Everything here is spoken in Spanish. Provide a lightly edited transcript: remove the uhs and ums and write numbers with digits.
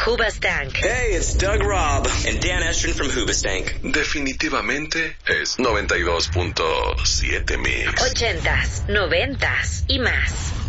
Hoobastank. Hey, it's Doug Robb and Dan Estrin from Hoobastank. Definitivamente es 92.7 Mix. 80s, 90s y más.